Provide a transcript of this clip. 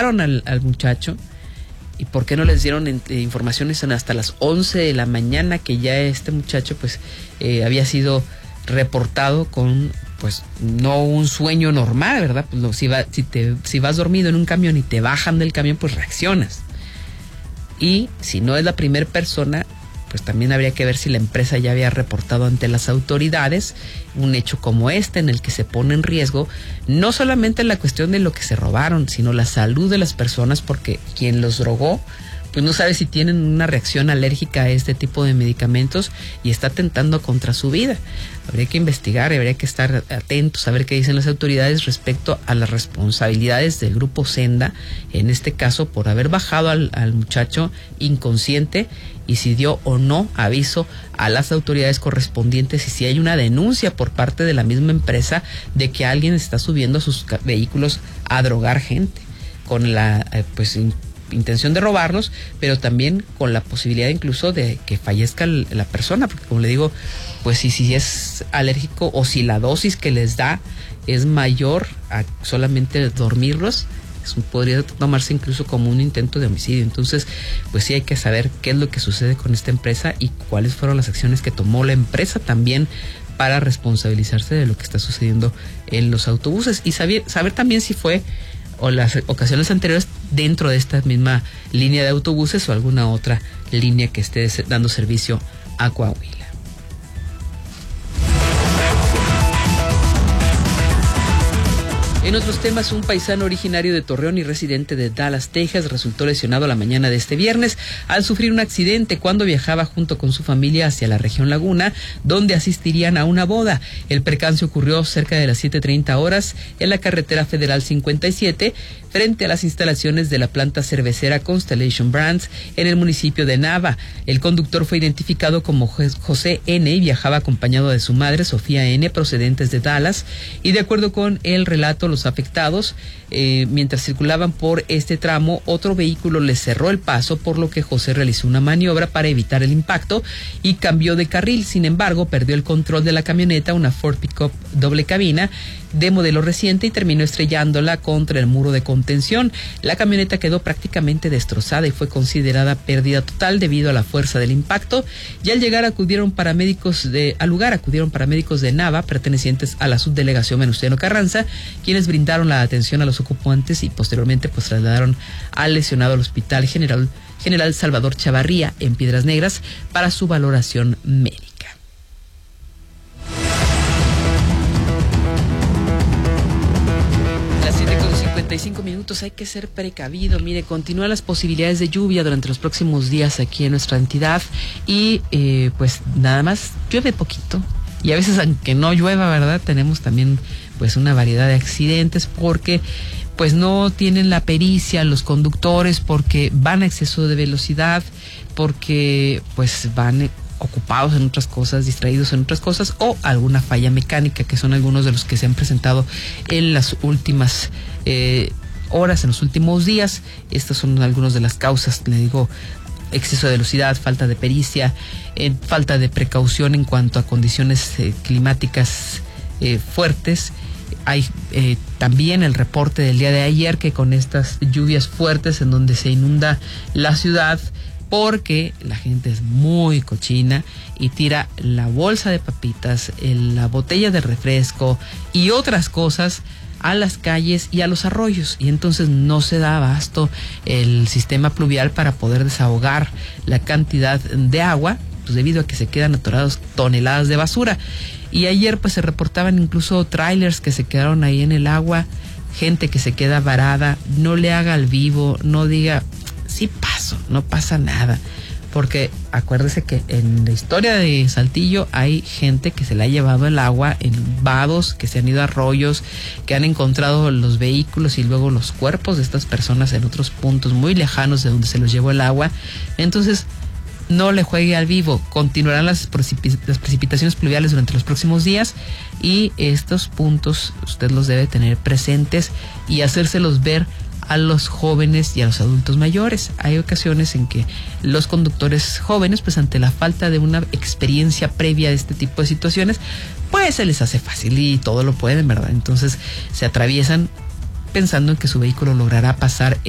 robaron al muchacho. ¿Y por qué no les dieron informaciones hasta las 11 de la mañana que ya este muchacho pues había sido reportado con pues no un sueño normal, ¿verdad? Pues si vas dormido en un camión y te bajan del camión, pues reaccionas. Y si no es la primera persona, pues también habría que ver si la empresa ya había reportado ante las autoridades un hecho como este, en el que se pone en riesgo no solamente la cuestión de lo que se robaron, sino la salud de las personas, porque quien los drogó pues no sabe si tienen una reacción alérgica a este tipo de medicamentos y está atentando contra su vida. Habría que investigar, habría que estar atentos a ver qué dicen las autoridades respecto a las responsabilidades del grupo Senda, en este caso por haber bajado al muchacho inconsciente, y si dio o no aviso a las autoridades correspondientes, y si hay una denuncia por parte de la misma empresa de que alguien está subiendo a sus vehículos a drogar gente con la intención de robarlos, pero también con la posibilidad incluso de que fallezca la persona, porque como le digo, pues si es alérgico o si la dosis que les da es mayor a solamente dormirlos, podría tomarse incluso como un intento de homicidio. Entonces, pues sí hay que saber qué es lo que sucede con esta empresa y cuáles fueron las acciones que tomó la empresa también para responsabilizarse de lo que está sucediendo en los autobuses, y saber también si fue o las ocasiones anteriores dentro de esta misma línea de autobuses o alguna otra línea que esté dando servicio a Coahuila. En otros temas, un paisano originario de Torreón y residente de Dallas, Texas, resultó lesionado la mañana de este viernes al sufrir un accidente cuando viajaba junto con su familia hacia la región Laguna, donde asistirían a una boda. El percance ocurrió cerca de las 7:30 horas en la carretera federal 57, frente a las instalaciones de la planta cervecera Constellation Brands en el municipio de Nava. El conductor fue identificado como José N. y viajaba acompañado de su madre, Sofía N., procedentes de Dallas, y de acuerdo con el relato, los afectados, mientras circulaban por este tramo, otro vehículo les cerró el paso, por lo que José realizó una maniobra para evitar el impacto y cambió de carril. Sin embargo, perdió el control de la camioneta, una Ford Pickup doble cabina de modelo reciente, y terminó estrellándola contra el muro de contención. La camioneta quedó prácticamente destrozada y fue considerada pérdida total debido a la fuerza del impacto, y al llegar acudieron paramédicos de Nava, pertenecientes a la subdelegación Venustiano Carranza, quienes brindaron la atención a los ocupantes y posteriormente pues trasladaron al lesionado al Hospital General Salvador Chavarría en Piedras Negras para su valoración médica. Las 7:55 minutos, hay que ser precavido. Mire, continúan las posibilidades de lluvia durante los próximos días aquí en nuestra entidad, y pues nada más llueve poquito, y a veces aunque no llueva, ¿verdad?, tenemos también pues una variedad de accidentes porque pues no tienen la pericia los conductores, porque van a exceso de velocidad, porque pues van ocupados en otras cosas, distraídos en otras cosas, o alguna falla mecánica, que son algunos de los que se han presentado en las últimas horas, en los últimos días. Estas son algunas de las causas, le digo: exceso de velocidad, falta de pericia, falta de precaución en cuanto a condiciones climáticas fuertes. Hay también el reporte del día de ayer, que con estas lluvias fuertes en donde se inunda la ciudad, porque la gente es muy cochina y tira la bolsa de papitas, la botella de refresco y otras cosas a las calles y a los arroyos, y entonces no se da abasto el sistema pluvial para poder desahogar la cantidad de agua, pues debido a que se quedan atorados toneladas de basura. Y ayer pues se reportaban incluso trailers que se quedaron ahí en el agua, gente que se queda varada. No le haga al vivo, no diga sí paso, no pasa nada, porque acuérdese que en la historia de Saltillo hay gente que se le ha llevado el agua en vados, que se han ido a arroyos, que han encontrado los vehículos y luego los cuerpos de estas personas en otros puntos muy lejanos de donde se los llevó el agua. Entonces no le juegue al vivo. Continuarán las precipitaciones pluviales durante los próximos días, y estos puntos usted los debe tener presentes y hacérselos ver a los jóvenes y a los adultos mayores. Hay ocasiones en que los conductores jóvenes, pues ante la falta de una experiencia previa de este tipo de situaciones, pues se les hace fácil y todo lo pueden, ¿verdad? Entonces se atraviesan pensando en que su vehículo logrará pasar